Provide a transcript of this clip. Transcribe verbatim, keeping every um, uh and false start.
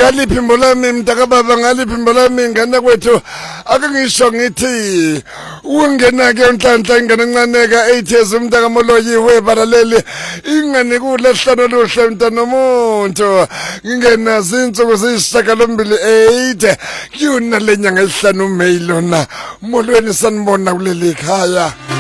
ngaliphi imbolami mntaka baba ngaliphi imbolami ngane kwethu ake ngisho ngithi ungena ke unhlanhla ingane encaneka eight years umntaka Moloyi webalaleli ingane kulehlano luhle mntana nomuntu ngingena zinsuku zisishakalombili eight kuyona lenyanga esihlanu May lona molweni sanibona kuleli khaya.